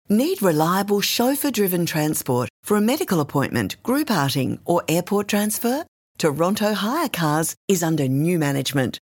Need reliable chauffeur-driven transport for a medical appointment, group outing or airport transfer? Toronto Hire Cars is under new management.